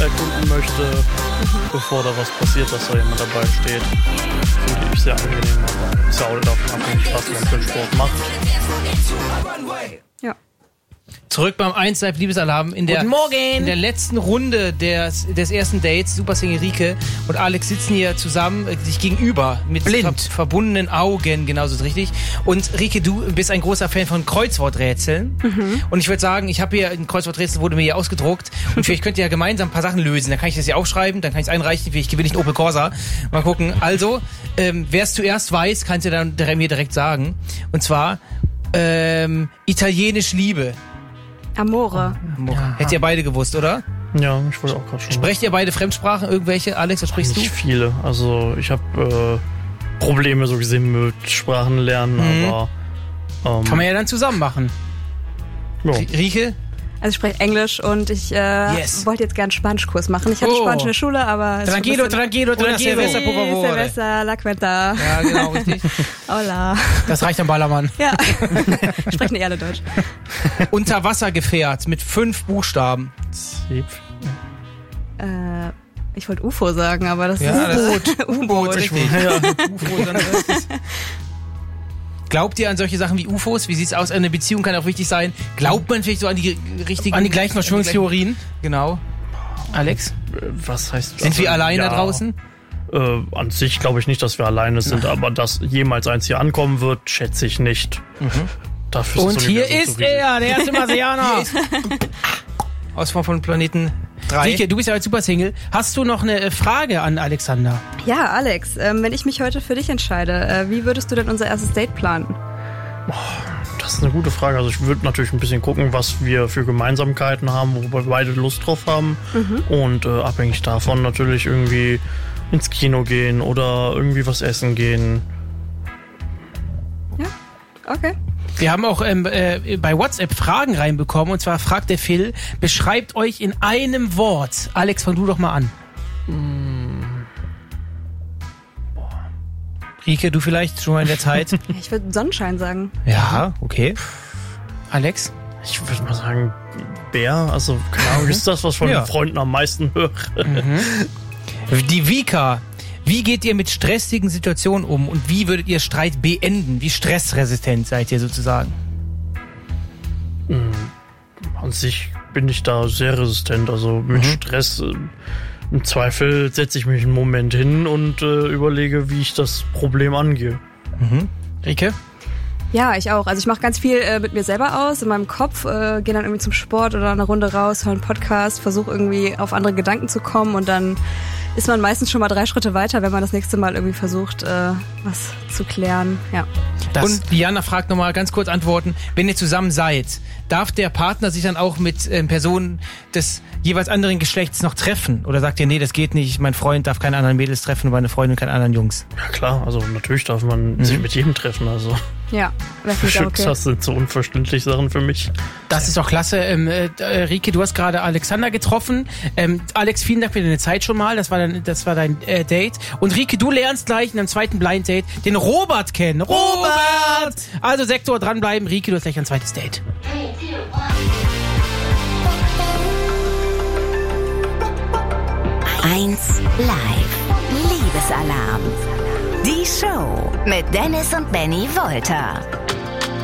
erkunden möchte, bevor da was passiert, dass da jemand dabei steht. Finde ich sehr angenehm, aber ist ja auch davon abhängig, was man für Sport macht. Ja. Zurück beim 1Live Liebesalarm in der letzten Runde des ersten Dates. Super Single Rike und Alex sitzen hier zusammen, sich gegenüber mit verbundenen Augen, genauso ist richtig. Und Rike, du bist ein großer Fan von Kreuzworträtseln. Und ich würde sagen, ich habe hier ein Kreuzworträtsel, wurde mir hier ausgedruckt. Und vielleicht könnt ihr ja gemeinsam ein paar Sachen lösen. Dann kann ich das hier aufschreiben, dann kann ich es einreichen. Vielleicht gewinne ich einen Opel Corsa. Mal gucken. Also, wer es zuerst weiß, kannst du dann mir direkt sagen. Und zwar italienisch Liebe. Amore. Hättet ihr beide gewusst, oder? Ja, ich wollte auch gerade schon. Sprecht ihr beide Fremdsprachen? Irgendwelche? Alex, was sprichst du? Nicht viele. Also ich habe Probleme so gesehen mit Sprachen lernen, aber... kann man ja dann zusammen machen. Ja. Rike? Also ich spreche Englisch und ich wollte jetzt gerne einen Spanischkurs machen. Ich hatte Spanisch in der Schule, aber... Tranquilo. Silvestre, la cuenta. Ja, genau, richtig. Hola. Das reicht am Ballermann. Ja. Ich spreche nicht alle Deutsch. Unterwassergefährt mit 5 Buchstaben. Ich wollte UFO sagen, aber das ist U-Boot, richtig. Ja. UFO, dann ist es. Glaubt ihr an solche Sachen wie UFOs? Wie sieht's aus? Eine Beziehung kann auch wichtig sein. Glaubt man vielleicht so an die gleichen Verschwörungstheorien? Genau. Alex? Was heißt... Sind wir alleine da draußen? An sich glaube ich nicht, dass wir alleine sind, aber dass jemals eins hier ankommen wird, schätze ich nicht. Dafür und hier ist er, der erste Marsianer. Aus von Planeten 3. Rike, du bist ja als Supersingle. Hast du noch eine Frage an Alexander? Ja, Alex, wenn ich mich heute für dich entscheide, wie würdest du denn unser erstes Date planen? Das ist eine gute Frage. Also ich würde natürlich ein bisschen gucken, was wir für Gemeinsamkeiten haben, wo wir beide Lust drauf haben. Und abhängig davon natürlich irgendwie ins Kino gehen oder irgendwie was essen gehen. Ja, okay. Wir haben auch bei WhatsApp Fragen reinbekommen. Und zwar fragt der Phil, beschreibt euch in einem Wort. Alex, fang du doch mal an. Rike, du vielleicht schon mal in der Zeit? Ich würde Sonnenschein sagen. Ja, okay. Alex? Ich würde mal sagen, Bär. Also, keine Ahnung, ist das, was von den Freunden am meisten höre. Die Vika. Wie geht ihr mit stressigen Situationen um und wie würdet ihr Streit beenden? Wie stressresistent seid ihr sozusagen? An sich bin ich da sehr resistent. Also mit Stress, im Zweifel setze ich mich einen Moment hin und überlege, wie ich das Problem angehe. Rike? Ja, ich auch. Also ich mache ganz viel mit mir selber aus, in meinem Kopf, gehe dann irgendwie zum Sport oder eine Runde raus, höre einen Podcast, versuche irgendwie auf andere Gedanken zu kommen und dann ist man meistens schon mal 3 Schritte weiter, wenn man das nächste Mal irgendwie versucht, was zu klären. Ja. Und Diana fragt nochmal ganz kurz antworten, wenn ihr zusammen seid, darf der Partner sich dann auch mit Personen des jeweils anderen Geschlechts noch treffen? Oder sagt ihr, nee, das geht nicht, mein Freund darf keine anderen Mädels treffen und meine Freundin keine anderen Jungs? Ja klar, also natürlich darf man sich mit jedem treffen, also... Ja, das ist okay. Das sind so unverständlich Sachen für mich. Das ist doch klasse. Rike, du hast gerade Alexander getroffen. Alex, vielen Dank für deine Zeit schon mal. Das war dein Date. Und Rike, du lernst gleich in einem zweiten Blind Date den Robert kennen. Robert! Also Sektor, dranbleiben. Rike, du hast gleich ein zweites Date. 1 Live Liebesalarm. Die Show mit Dennis und Benny Wolter.